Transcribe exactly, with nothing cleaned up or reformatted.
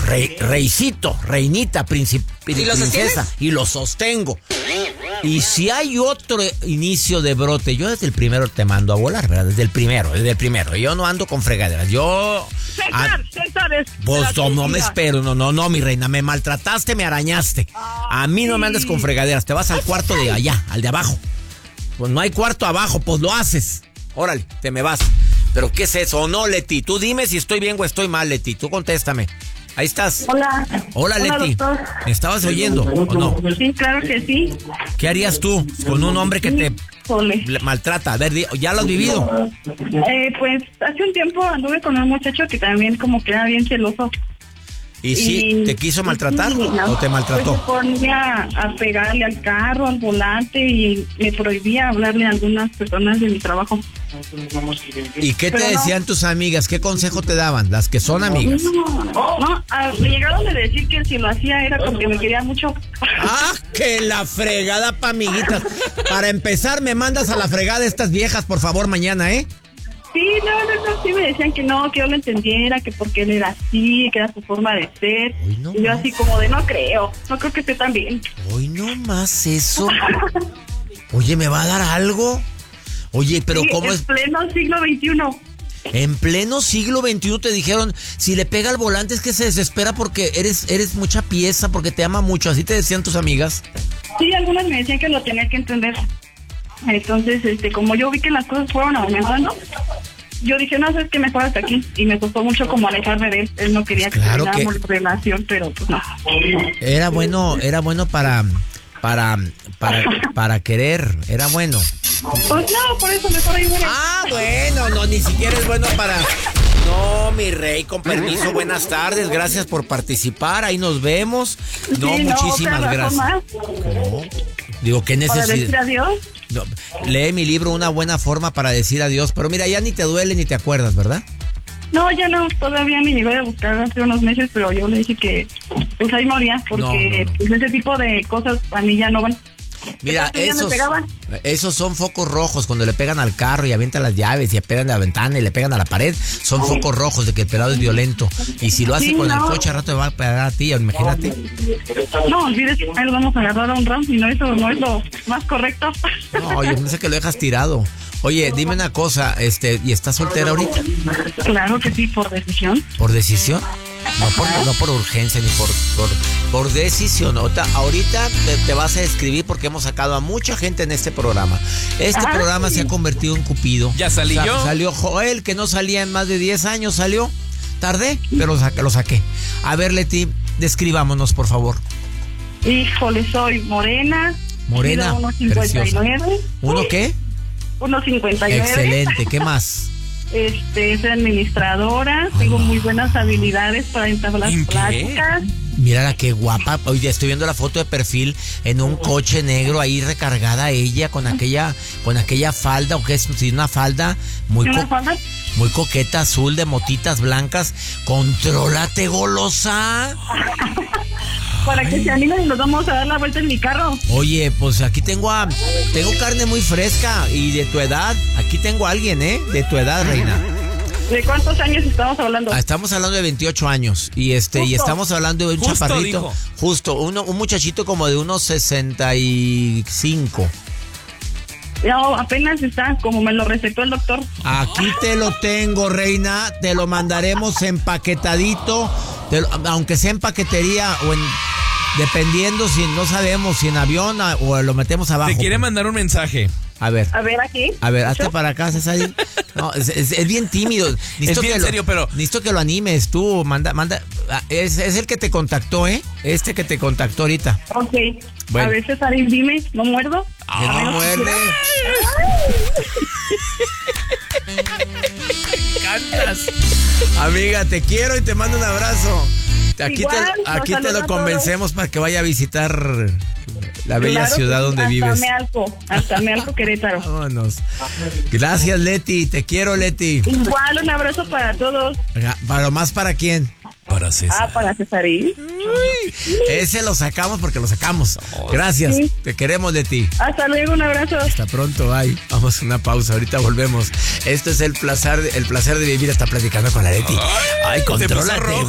Rey, reycito, reinita, princip, ¿Y lo princesa. Y lo sostengo. Y si hay otro inicio de brote, yo desde el primero te mando a volar, ¿verdad? Desde el primero, desde el primero. Yo no ando con fregaderas. Yo... César, César es... Pues no, no me espero, no, no, no, mi reina. Me maltrataste, me arañaste. A mí no me andas con fregaderas. Te vas al cuarto de allá, al de abajo. Pues no hay cuarto abajo, pues lo haces. Órale, te me vas. ¿Pero qué es eso? No, Leti, tú dime si estoy bien o estoy mal, Leti. Tú contéstame. Ahí estás. Hola. Hola, Leti. Doctor. ¿Me estabas oyendo o no? Sí, claro que sí. ¿Qué harías tú con un hombre que te Ole. maltrata? A ver, ¿ya lo has vivido? Eh, pues hace un tiempo anduve con un muchacho que también como que era bien celoso. ¿Y sí te quiso maltratar sí, no, o te maltrató? Pues se ponía a pegarle al carro, al volante y me prohibía hablarle a algunas personas de mi trabajo. ¿Y qué te Pero decían no. tus amigas? ¿Qué consejo te daban? Las que son amigas. No, no, a- me llegaron a decir que si lo hacía era porque me quería mucho. ¡Ah, que la fregada, pa' amiguitas! Para empezar, me mandas a la fregada estas viejas, por favor, mañana, ¿eh? Sí, no, no, no, sí me decían que no, que yo lo entendiera, que porque él era así, que era su forma de ser. Uy, no y yo más. así como de no creo, no creo que esté tan bien. Hoy no más eso. Oye, ¿me va a dar algo? Oye, pero Sí, ¿cómo en es? pleno siglo veintiuno. En pleno siglo veintiuno te dijeron, si le pega al volante es que se desespera porque eres, eres mucha pieza, porque te ama mucho. ¿Así te decían tus amigas? Sí, algunas me decían que lo tenía que entender. Entonces, este, como yo vi que las cosas fueron aumentando, yo dije, no, sabes que mejor hasta aquí. Y me costó mucho como alejarme de él. Él no quería Pues claro que tuviéramos que- relación, pero pues no. Era bueno, era bueno para, para, para, para querer, era bueno. Pues no, por eso mejor ahí muere. Ah, bueno, no, ni siquiera es bueno para... No, mi rey, con permiso, buenas tardes, gracias por participar, ahí nos vemos. No, Sí, muchísimas otra razón gracias. más ¿Cómo? Digo, ¿qué para decir necesidad? adiós. No, lee mi libro, Una buena forma para decir adiós, pero mira, ya ni te duele ni te acuerdas, ¿verdad? No, ya no, todavía me llegó a buscar hace unos meses, pero yo le dije que pues ahí moría, porque No, no, no. Pues, ese tipo de cosas a mí ya no van. Mira, Entonces, ya me esos, pegaban. esos son focos rojos cuando le pegan al carro y avientan las llaves y pegan a la ventana y le pegan a la pared. Son focos rojos de que el pelado es violento. Y si lo hace Sí, con no. el coche, al rato te va a pegar a ti, imagínate. No, olvides, ahí lo vamos a agarrar a un round, y no, eso no es lo más correcto. No, yo pensé que lo dejas tirado. Oye, dime una cosa, este, ¿y estás soltera ahorita? Claro que sí, por decisión. ¿Por decisión? No por, no por urgencia ni por, por, por decisión. Ahorita, ahorita te, te vas a escribir porque hemos sacado a mucha gente en este programa. Este Ah, programa sí. se ha convertido en Cupido. Ya salí Sa- yo. Salió Joel, que no salía en más de diez años, salió. Tardé, pero saca- lo saqué. A ver, Leti, describámonos, por favor. Híjole, soy morena. Morena, uno cincuenta y nueve. ¿Uno qué? uno cincuenta y nueve. Excelente, ¿qué más? Este, soy administradora, tengo muy buenas habilidades para entablar ¿En qué? pláticas. Mírala qué guapa. Oye, estoy viendo la foto de perfil en un coche negro ahí recargada ella con aquella con aquella falda o que es sí, una falda muy ¿Una co- falda? muy coqueta azul de motitas blancas. Contrólate, golosa. Para que se animen y nos vamos a dar la vuelta en mi carro. Oye, pues aquí tengo a tengo carne muy fresca y de tu edad. Aquí tengo a alguien, ¿eh? De tu edad, reina. ¿De cuántos años estamos hablando? Ah, estamos hablando de veintiocho años y este y Justo. estamos hablando de un Justo, chaparrito, dijo. justo, uno, un muchachito como de unos sesenta y cinco. No, apenas está, como me lo recetó el doctor. Aquí te lo tengo, reina. Te lo mandaremos empaquetadito. Te lo- aunque sea en paquetería o en... Dependiendo si no sabemos si en avión a- o lo metemos abajo. Te quiere mandar un mensaje. A ver. A ver, aquí. A ver, hazte para acá, César. No, es, es- es bien tímido. Necesito bien que lo- serio, pero- Necesito que lo animes tú. Manda, manda. Ah, Es, es el que te contactó, ¿eh? Este que te contactó ahorita. Ok. Bueno. A ver, Cesarín, dime, ¿no muerdo? Que no ver, muerde. Cantas. Amiga, te quiero y te mando un abrazo. Aquí Igual, te, los aquí te saludo lo a convencemos para que vaya a visitar la bella Claro ciudad que sí, donde hasta vives. Mealco, hasta Mealco, Querétaro. Vámonos. Gracias, Leti. Te quiero, Leti. Igual, un abrazo para todos. ¿Para más para quién? Para César. Ah, para Cesarín. Ese lo sacamos porque lo sacamos. Gracias. Sí. Te queremos, Leti. Hasta luego, un abrazo. Hasta pronto, bye. Vamos a una pausa, ahorita volvemos. Esto es el placer, el placer de vivir. Está platicando con la Leti. Ay, se puso contrólate. rojo.